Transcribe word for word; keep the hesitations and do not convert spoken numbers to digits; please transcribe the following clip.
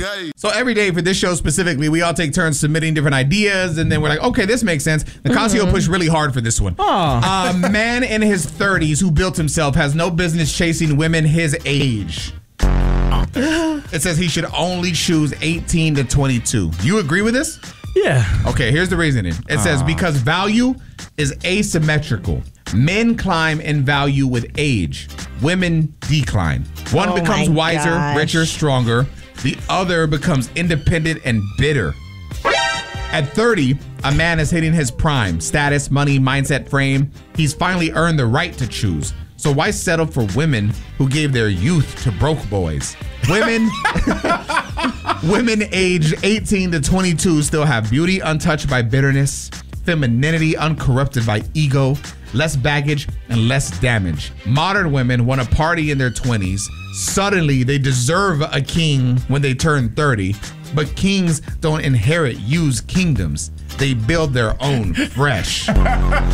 Hey. So every day for this show specifically, we all take turns submitting different ideas, and then we're like, okay, this makes sense. Nicasio mm-hmm. pushed really hard for this one. A man in his thirties who built himself has no business chasing women his age. It says he should only choose eighteen to twenty-two. You agree with this? Yeah. Okay, here's the reasoning. It uh. says because value is asymmetrical. Men climb in value with age. Women decline. One oh becomes wiser, gosh. richer, stronger. The other becomes independent and bitter. At thirty, a man is hitting his prime. Status, money, mindset, frame. He's finally earned the right to choose. So why settle for women who gave their youth to broke boys? Women women aged eighteen to twenty-two still have beauty untouched by bitterness, femininity uncorrupted by ego, less baggage, and less damage. Modern women want to party in their twenties. Suddenly, they deserve a king when they turn thirty. But kings don't inherit used kingdoms. They build their own fresh.